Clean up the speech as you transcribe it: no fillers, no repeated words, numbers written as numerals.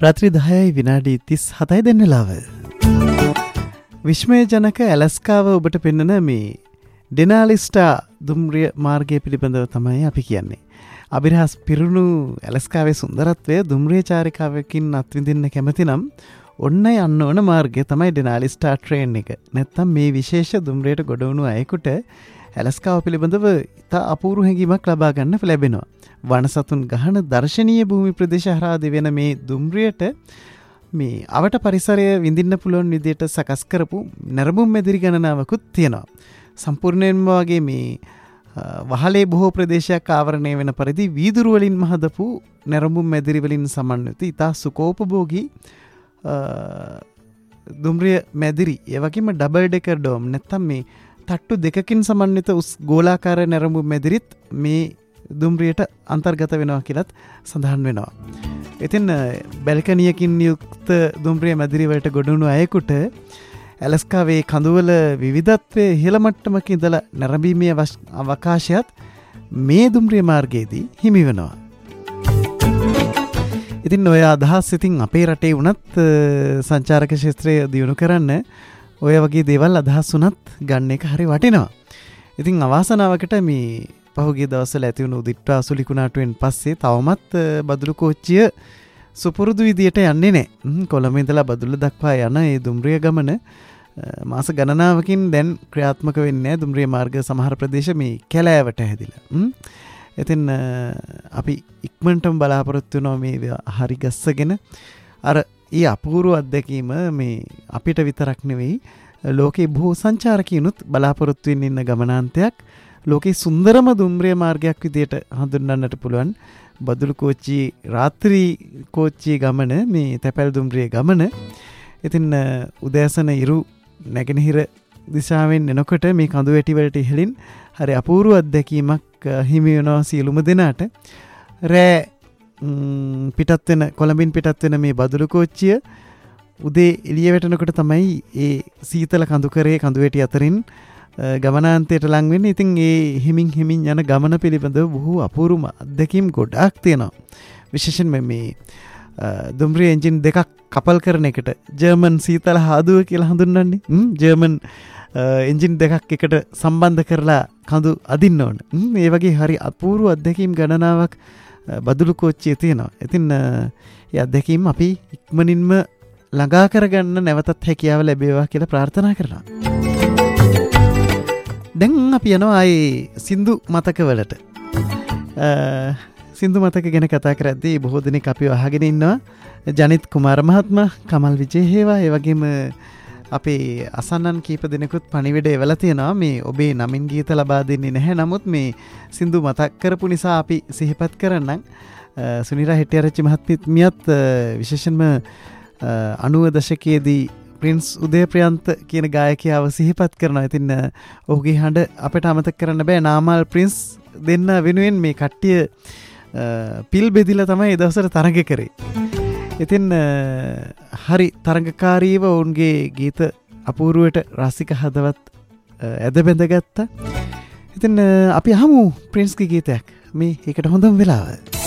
රාත්‍රී 10යි විනාඩි 37යි දෙන්න ලාව. විශ්මයජනක ඇලස්කාව ඔබට පෙන්වන මේ ඩෙනාලිස්ටා දුම්රිය මාර්ගය පිළිබඳව තමයි අපි කියන්නේ. අභිරහස් පිරුණු ඇලස්කාවේ සුන්දරත්වය දුම්රිය චාරිකාවකින් අත්විඳින්න කැමති නම් ඔන්න යන්න ඕන මාර්ගය තමයි ඩෙනාලිස්ටා ට්‍රේන් එක. නැත්තම් මේ විශේෂ දුම්රියට ගොඩ වුණු අයෙකුට ඇලස්කාව පිළිබඳව ඉතා අපූර්ව හැඟීමක් ලබා ගන්න ලැබෙනවා. වනසතුන් ගහන දර්ශනීය භූමි ප්‍රදේශ හරහා දෙවෙන මේ දුම්රියට මේ අවට පරිසරය විඳින්න පුළුවන් විදිහට සකස් කරපු නැරඹුම් මැදිරි ගණනාවකුත් තියෙනවා. සම්පූර්ණයෙන්ම වගේ මේ වහලේ බොහෝ ප්‍රදේශයක් ආවරණය වෙන පරිදි වීදුරු වලින් හදපු නැරඹුම් මැදිරි වලින් සමන්විත ඉතා සුකෝපභෝගී දුම්රිය මැදිරි. ඒ වගේම ඩබල් ඩෙකර් ඩෝම් නැත්තම් මේ තට්ටු දෙකකින් සමන්විත උස් ගෝලාකාර නැරඹුම් මැදිරිත් මේ දුම්රියට අන්තර්ගත වෙනවා කියලත් සඳහන් වෙනවා. ඉතින් බැල්කනියකින් යුක්ත දුම්රිය මැදිරි වලට ගොඩුණු අයෙකුට ඇලස්කාවේ කඳුවල විවිධත්වයේ ඉහළ මට්ටමක ඉඳලා නැරඹීමේ අවකාශයත් මේ දුම්රිය මාර්ගයේදී හිමි වෙනවා. ඉතින් ඔය අදහස් ඉතින් අපේ රටේ වුණත් සංචාරක ක්ෂේත්‍රය දියුණු කරන්න ඔය වගේ දේවල් අදහස් වුණත් ගන්න එක හරි වටිනවා. ඉතින් අවාසනාවකට මේ පහුගිය දවස්වල ඇති වුණු උදිට්ටා අසුලි කුණාටුවෙන් පස්සේ තවමත් බදුළු කෝච්චිය සුපුරුදු විදියට යන්නේ නැහැ. කොළඹ ඉඳලා බදුල්ල දක්වා යන ඒ දුම්රිය ගමන මාස ගණනාවකින් දැන් ක්‍රියාත්මක වෙන්නේ නැහැ. දුම්රිය මාර්ග සමහර ප්‍රදේශ මේ කැලෑවට හැදිලා. ඉතින් අපි ඉක්මනටම බලාපොරොත්තු වෙනවා මේ හරි ගස්සගෙන අර ඊ අපූර්ව අත්දැකීම මේ අපිට විතරක් නෙවෙයි ලෝකේ බොහෝ සංචාරකීනුත් බලාපොරොත්තු වෙන්න ඉන්න ගමනාන්තයක්. ලෝකේ සුන්දරම දුම්රිය මාර්ගයක් විදියට හඳුන්වන්නට පුළුවන් බදුළු කෝච්චියේ රාත්‍රී කෝච්චියේ ගමන මේ තැපැල් දුම්රිය ගමන. ඉතින් උදෑසන ඉරු නැගෙනහිර දිශාවෙන් එනකොට මේ කඳු වැටි වලට ඉහළින් හරි අපූර්ව අත්දැකීමක් හිමි වෙනවා සියලුම දෙනාට. රෑ පිටත් වෙන කොළඹින් පිටත් වෙන මේ බදුළු කෝච්චිය උදේ එළිය වැටෙනකොට තමයි ඒ සීතල කඳුකරේ කඳු වැටි අතරින් ගමනාන්තයට ලං වෙන්නේ. ඉතින් ඒ හිමින් යන ගමන පිළිබඳව බොහෝ අපූර්ව අත්දැකීම් ගොඩාක් තියෙනවා. විශේෂයෙන්ම මේ දුම්රිය එන්ජින් දෙකක් කපල් කරන එකට ජර්මන් සීතල හාදුව කියලා හඳුන්වන්නේ. ජර්මන් එන්ජින් දෙකක් එකට සම්බන්ධ කරලා කඳු අදින්න ඕන. ඒ වගේ හරි අපූර්ව අත්දැකීම් ගණනාවක් බදුළු කෝච්චියේ තියෙනවා. ඉතින් ඒ අත්දැකීම් අපි ඉක්මනින්ම ළඟා කරගන්න නැවතත් හැකියාව ලැබේවා කියලා ප්‍රාර්ථනා කරනවා. දැන් අපි යනවා ආයේ සින්දු මතකවලට. සින්දු මතක ගැන කතා කරද්දී බොහෝ දෙනෙක් අපිව අහගෙන ඉන්නවා. ජනිත් කුමාර මහත්මයා, කමල් විජේහේවා, ඒ වගේම අපේ අසන්නන් කීප දෙනෙකුත් පණිවිඩ එවලා තියෙනවා. මේ ඔබේ නමින් ගීත ලබා දෙන්නේ නැහැ. නමුත් මේ සින්දු මතක් කරපු නිසා අපි සිහිපත් කරන්නම්. සුනිරා හෙට්ටිආරච්චි මහත්මියත් විශේෂයෙන්ම 90 දශකයේදී ප්‍රින්ස් උදේප්‍රියන්ත කියන ගායකයාව සිහිපත් කරනවා. ඉතින් ඔහුගේ හඬ අපිට අමතක කරන්න බෑ. නාමල් ප්‍රින්ස් දෙන්න වෙනුවෙන් මේ කට්ටිය පිල් බෙදිලා තමයි ඒ දවස්වල තරඟ කරේ. ඉතින් හරි තරඟකාරීව ඔවුන්ගේ ගීත අපූර්වයට රසික හදවත් ඇද බැඳගත්තා. ඉතින් අපි අහමු ප්‍රින්ස්ගේ ගීතයක් මේ ඒකට හොඳම වෙලාව.